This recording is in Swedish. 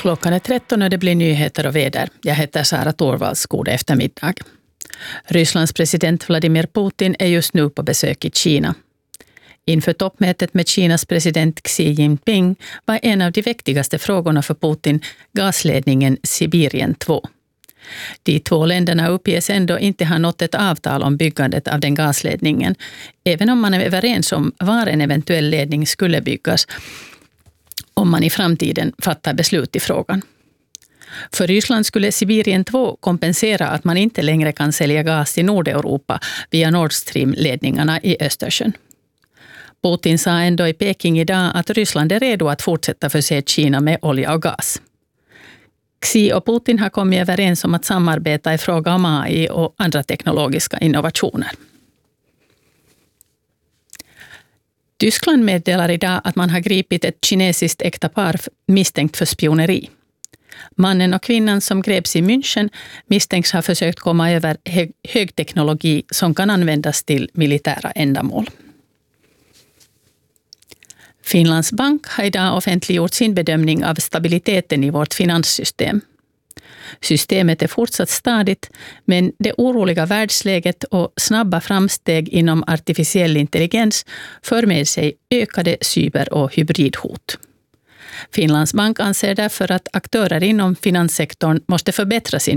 Klockan är 13 och det blir nyheter och väder. Jag heter Sara Torvalds. God eftermiddag. Rysslands president Vladimir Putin är just nu på besök i Kina. Inför toppmötet med Kinas president Xi Jinping var en av de viktigaste frågorna för Putin gasledningen Sibirien 2. De två länderna uppges ändå inte ha nått ett avtal om byggandet av den gasledningen, även om man är överens om var en eventuell ledning skulle byggas om man i framtiden fattar beslut i frågan. För Ryssland skulle Sibirien 2 kompensera att man inte längre kan sälja gas till Nordeuropa via Nord Stream-ledningarna i Östersjön. Putin sa ändå i Peking idag att Ryssland är redo att fortsätta förse Kina med olja och gas. Xi och Putin har kommit överens om att samarbeta i fråga om AI och andra teknologiska innovationer. Tyskland meddelar idag att man har gripit ett kinesiskt äkta misstänkt för spioneri. Mannen och kvinnan som greps i München misstänks ha försökt komma över högteknologi som kan användas till militära ändamål. Finlands bank har idag offentliggjort sin bedömning av stabiliteten i vårt finanssystem. Systemet är fortsatt stadigt, men det oroliga världsläget och snabba framsteg inom artificiell intelligens för med sig ökade cyber- och hybridhot. Finlands bank anser därför att aktörer inom finanssektorn måste förbättra sin